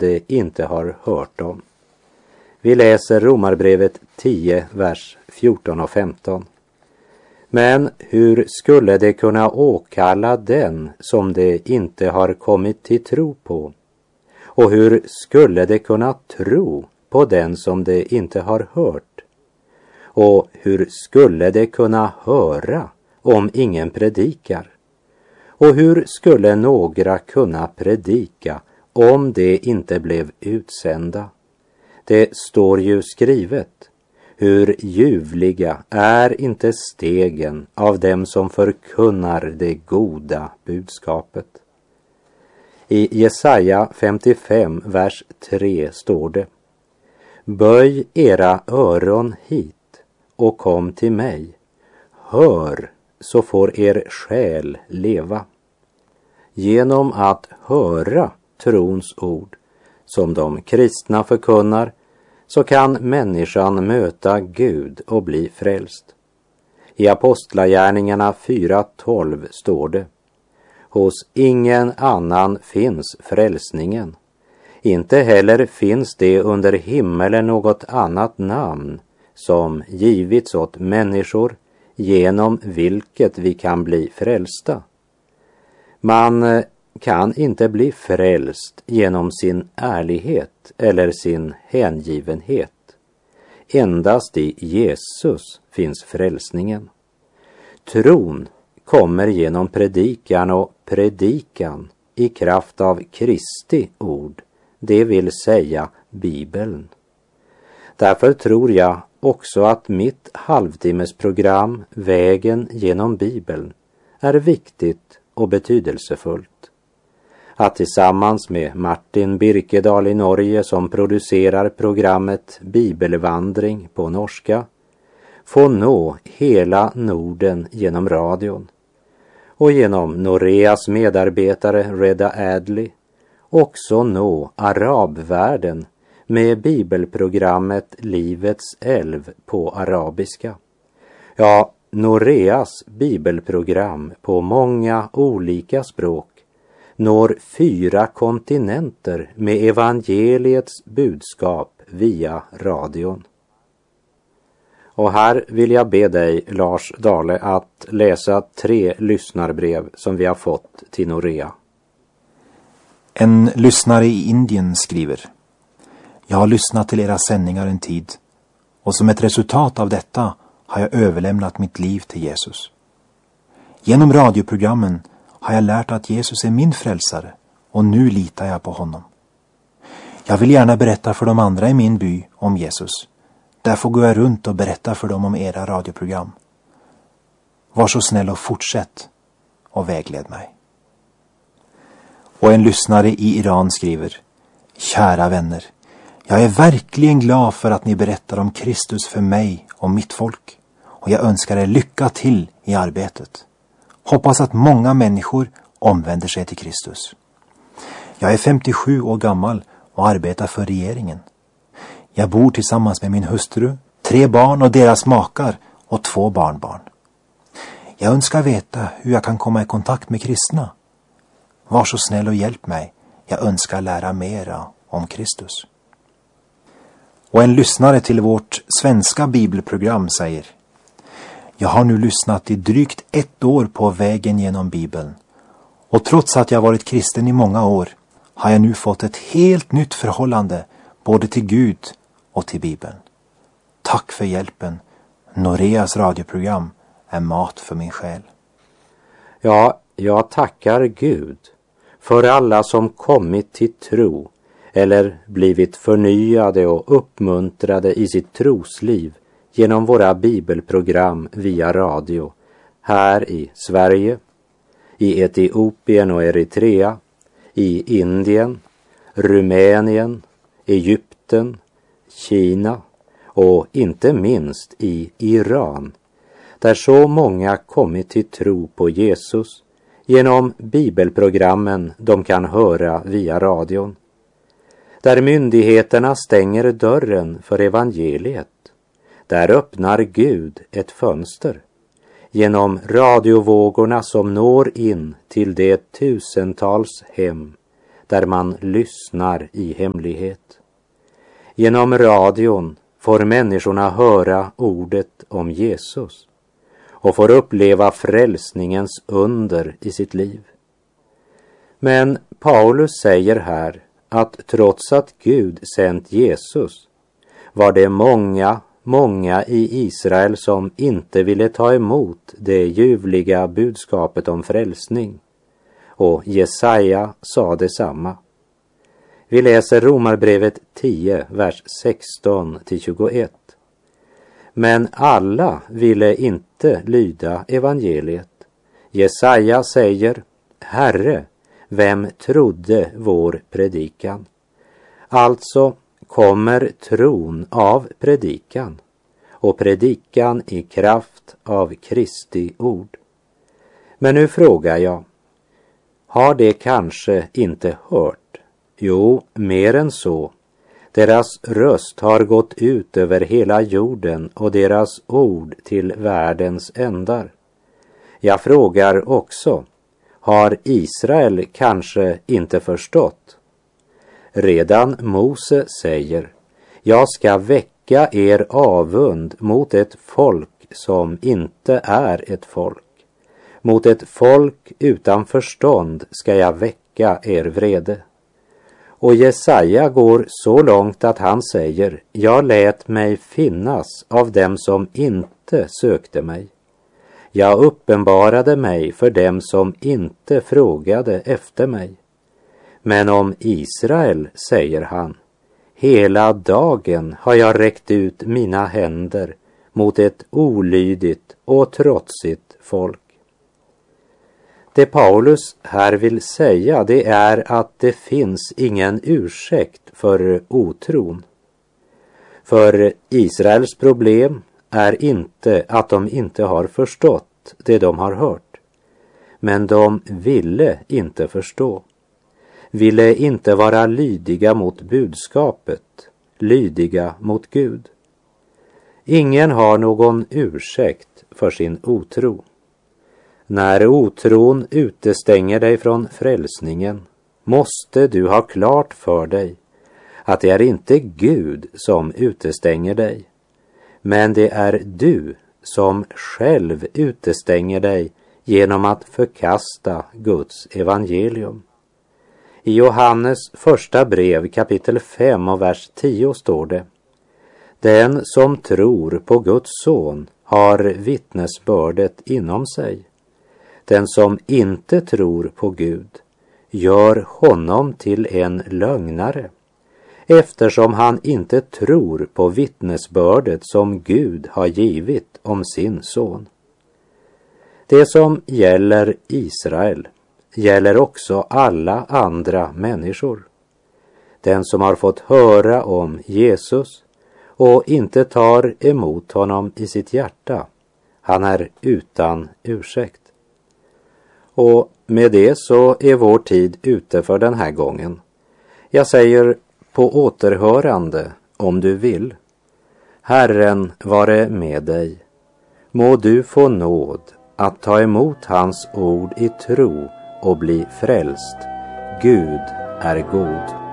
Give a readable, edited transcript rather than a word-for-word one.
de inte har hört om. Vi läser Romarbrevet 10, vers 14 och 15. Men hur skulle de kunna åkalla den som de inte har kommit till tro på? Och hur skulle de kunna tro på den som de inte har hört? Och hur skulle de kunna höra om ingen predikar? Och hur skulle några kunna predika om de inte blev utsända? Det står ju skrivet: hur ljuvliga är inte stegen av dem som förkunnar det goda budskapet. I Jesaja 55, vers 3 står det: böj era öron hit och kom till mig. Hör, så får er själ leva. Genom att höra trons ord som de kristna förkunnar, så kan människan möta Gud och bli frälst. I Apostlagärningarna 4:12 står det: hos ingen annan finns frälsningen. Inte heller finns det under himmelen något annat namn som givits åt människor genom vilket vi kan bli frälsta. Man kan inte bli frälst genom sin ärlighet eller sin hängivenhet. Endast i Jesus finns frälsningen. Tron kommer genom predikan och predikan i kraft av Kristi ord, det vill säga Bibeln. Därför tror jag också att mitt halvtimmesprogram Vägen genom Bibeln är viktigt och betydelsefullt. Att tillsammans med Martin Birkedal i Norge, som producerar programmet Bibelvandring på norska, få nå hela Norden genom radion, och genom Noreas medarbetare Reda Adley också nå arabvärlden med bibelprogrammet Livets älv på arabiska. Ja, Noreas bibelprogram på många olika språk når 4 kontinenter med evangeliets budskap via radion. Och här vill jag be dig, Lars Dale, att läsa 3 lyssnarbrev som vi har fått till Norea. En lyssnare i Indien skriver: jag har lyssnat till era sändningar en tid, och som ett resultat av detta har jag överlämnat mitt liv till Jesus. Genom radioprogrammen har jag lärt att Jesus är min frälsare, och nu litar jag på honom. Jag vill gärna berätta för de andra i min by om Jesus. Därför går jag runt och berättar för dem om era radioprogram. Var så snäll och fortsätt och vägled mig. Och en lyssnare i Iran skriver: kära vänner, jag är verkligen glad för att ni berättar om Kristus för mig och mitt folk. Och jag önskar er lycka till i arbetet. Hoppas att många människor omvänder sig till Kristus. Jag är 57 år gammal och arbetar för regeringen. Jag bor tillsammans med min hustru, 3 barn och deras makar och 2 barnbarn. Jag önskar veta hur jag kan komma i kontakt med kristna. Var så snäll och hjälp mig. Jag önskar lära mera om Kristus. Och en lyssnare till vårt svenska bibelprogram säger: jag har nu lyssnat i drygt 1 år på Vägen genom Bibeln. Och trots att jag varit kristen i många år har jag nu fått ett helt nytt förhållande både till Gud och till Bibeln. Tack för hjälpen. Noreas radioprogram är mat för min själ. Ja, jag tackar Gud för alla som kommit till tro eller blivit förnyade och uppmuntrade i sitt trosliv genom våra bibelprogram via radio här i Sverige, i Etiopien och Eritrea, i Indien, Rumänien, Egypten, Kina och inte minst i Iran, där så många kommit till tro på Jesus genom bibelprogrammen de kan höra via radion. Där myndigheterna stänger dörren för evangeliet, där öppnar Gud ett fönster genom radiovågorna som når in till de tusentals hem där man lyssnar i hemlighet. Genom radion får människorna höra ordet om Jesus och får uppleva frälsningens under i sitt liv. Men Paulus säger här att trots att Gud sänt Jesus var det många i Israel som inte ville ta emot det ljuvliga budskapet om frälsning. Och Jesaja sa detsamma. Vi läser Romarbrevet 10, vers 16-21. Men alla ville inte lyda evangeliet. Jesaja säger: Herre, vem trodde vår predikan? Alltså kommer tron av predikan, och predikan i kraft av Kristi ord. Men nu frågar jag, har det kanske inte hört? Jo, mer än så. Deras röst har gått ut över hela jorden och deras ord till världens ändar. Jag frågar också, har Israel kanske inte förstått? Redan Mose säger: Jag ska väcka er avund mot ett folk som inte är ett folk. Mot ett folk utan förstånd ska jag väcka er vrede. Och Jesaja går så långt att han säger: Jag lät mig finnas av dem som inte sökte mig. Jag uppenbarade mig för dem som inte frågade efter mig. Men om Israel säger han: Hela dagen har jag räckt ut mina händer mot ett olydigt och trotsigt folk. Det Paulus här vill säga, det är att det finns ingen ursäkt för otron. För Israels problem är inte att de inte har förstått det de har hört. Men de ville inte förstå. Ville inte vara lydiga mot budskapet, lydiga mot Gud. Ingen har någon ursäkt för sin otro. När otron utestänger dig från frälsningen måste du ha klart för dig att det är inte Gud som utestänger dig, men det är du som själv utestänger dig genom att förkasta Guds evangelium. I Johannes första brev kapitel 5 och vers 10 står det: Den som tror på Guds son har vittnesbördet inom sig. Den som inte tror på Gud gör honom till en lögnare, eftersom han inte tror på vittnesbördet som Gud har givit om sin son. Det som gäller Israel gäller också alla andra människor. Den som har fått höra om Jesus och inte tar emot honom i sitt hjärta, han är utan ursäkt. Och med det så är vår tid ute för den här gången. Jag säger på återhörande om du vill. Herren vare med dig. Må du få nåd att ta emot hans ord i tro och bli frälst. Gud är god.